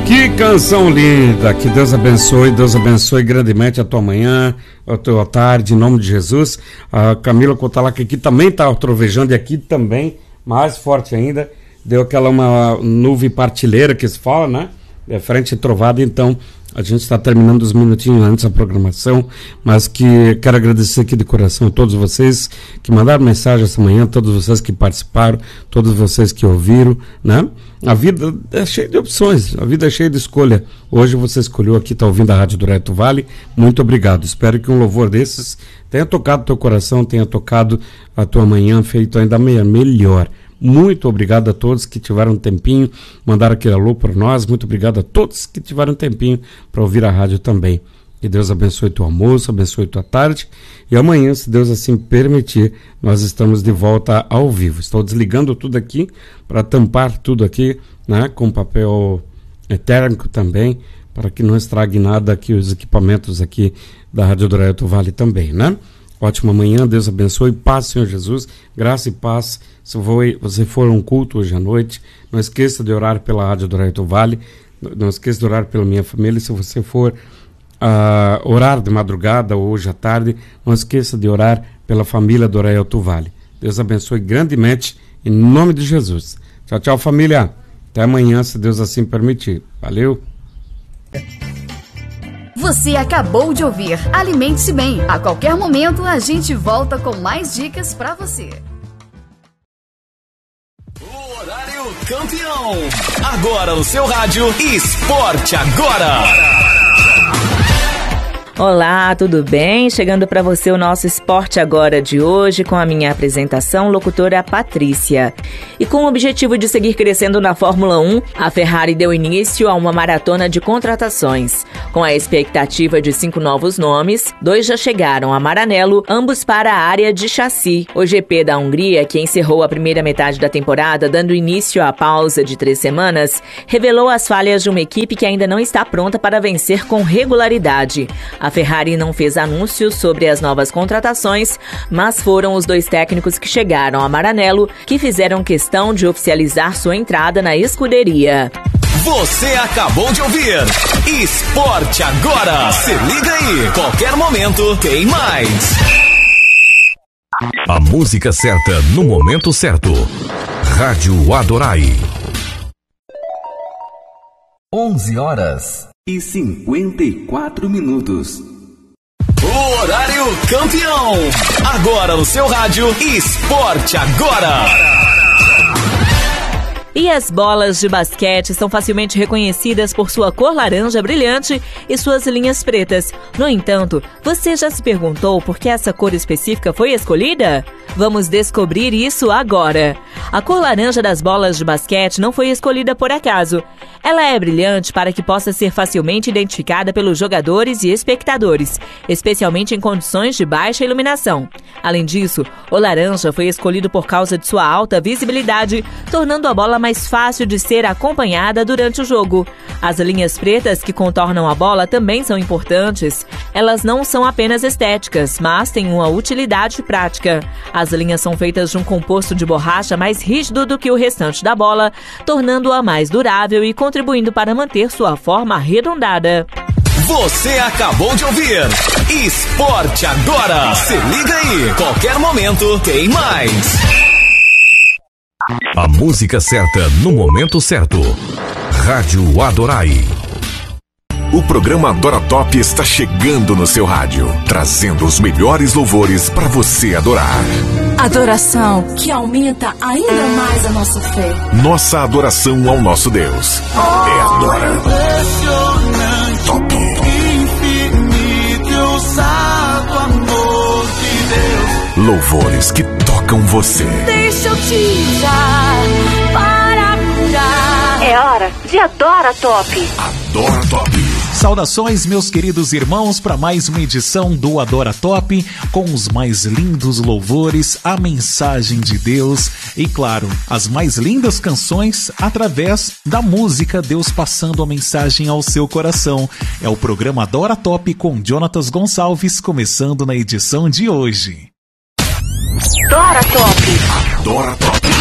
Que canção linda, que Deus abençoe grandemente a tua manhã, a tua tarde, em nome de Jesus. A Camila Cotalac aqui também está trovejando, e aqui também, mais forte ainda, deu aquela uma nuvem partilheira que se fala, né? De frente trovada, então a gente está terminando os minutinhos antes da programação, mas que quero agradecer aqui de coração a todos vocês que mandaram mensagem essa manhã, todos vocês que participaram, todos vocês que ouviram, né? A vida é cheia de opções, a vida é cheia de escolha. Hoje você escolheu aqui, está ouvindo a Rádio do Reto Vale, muito obrigado. Espero que um louvor desses tenha tocado teu coração, tenha tocado a tua manhã, feito ainda melhor. Muito obrigado a todos que tiveram um tempinho, mandaram aquele alô para nós. Muito obrigado a todos que tiveram um tempinho para ouvir a rádio também. Que Deus abençoe teu almoço, abençoe tua tarde. E amanhã, se Deus assim permitir, nós estamos de volta ao vivo. Estou desligando tudo aqui para tampar tudo aqui, né, com papel térmico também, para que não estrague nada aqui os equipamentos aqui da Rádio do Reto Vale também, né? Ótima manhã, Deus abençoe, paz, Senhor Jesus, graça e paz. Se você for a um culto hoje à noite, não esqueça de orar pela Rádio do Reto Vale, não esqueça de orar pela minha família. Se você for orar de madrugada ou hoje à tarde, não esqueça de orar pela família do Reto Vale. Deus abençoe grandemente, em nome de Jesus. Tchau, tchau, família. Até amanhã, se Deus assim permitir. Valeu. Você acabou de ouvir Alimente-se Bem. A qualquer momento a gente volta com mais dicas pra você. O horário campeão. Agora no seu rádio Esporte Agora. Olá, tudo bem? Chegando para você o nosso Esporte Agora de hoje com a minha apresentação, locutora Patrícia. E com o objetivo de seguir crescendo na Fórmula 1, a Ferrari deu início a uma maratona de contratações. Com a expectativa de 5 novos nomes, 2 já chegaram a Maranello, ambos para a área de chassi. O GP da Hungria, que encerrou a primeira metade da temporada, dando início à pausa de 3 semanas, revelou as falhas de uma equipe que ainda não está pronta para vencer com regularidade. A Ferrari não fez anúncios sobre as novas contratações, mas foram os 2 técnicos que chegaram a Maranello que fizeram questão de oficializar sua entrada na escuderia. Você acabou de ouvir Esporte Agora. Se liga aí, qualquer momento tem mais. A música certa no momento certo. Rádio Adorai. 11h54. O horário campeão. Agora no seu rádio Esporte Agora. E as bolas de basquete são facilmente reconhecidas por sua cor laranja brilhante e suas linhas pretas. No entanto, você já se perguntou por que essa cor específica foi escolhida? Vamos descobrir isso agora. A cor laranja das bolas de basquete não foi escolhida por acaso. Ela é brilhante para que possa ser facilmente identificada pelos jogadores e espectadores, especialmente em condições de baixa iluminação. Além disso, o laranja foi escolhido por causa de sua alta visibilidade, tornando a bola mais fácil de ser acompanhada durante o jogo. As linhas pretas que contornam a bola também são importantes. Elas não são apenas estéticas, mas têm uma utilidade prática. As linhas são feitas de um composto de borracha mais rígido do que o restante da bola, tornando-a mais durável e contribuindo para manter sua forma arredondada. Você acabou de ouvir Esporte Agora. Se liga aí, qualquer momento tem mais. A música certa no momento certo. Rádio Adorai. O programa Adora Top está chegando no seu rádio, trazendo os melhores louvores para você adorar. Adoração que aumenta ainda mais a nossa fé. Nossa adoração ao nosso Deus é Adora Top. Infinito, ousado amor de Deus. Louvores que tocam você. Deixa eu te dar para curar. É hora de Adora Top. Adora Top. Saudações, meus queridos irmãos, para mais uma edição do Adora Top, com os mais lindos louvores, a mensagem de Deus e, claro, as mais lindas canções através da música, Deus passando a mensagem ao seu coração. É o programa Adora Top com Jonatas Gonçalves, começando na edição de hoje. Adora Top. Adora Top.